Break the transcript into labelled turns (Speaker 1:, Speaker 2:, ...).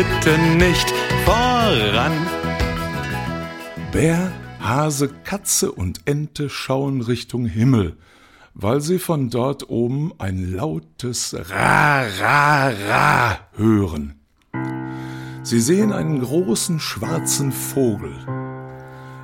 Speaker 1: bitte nicht voran.
Speaker 2: Bär, Hase, Katze und Ente schauen Richtung Himmel, weil sie von dort oben ein lautes Ra, Ra, Ra hören. Sie sehen einen großen schwarzen Vogel,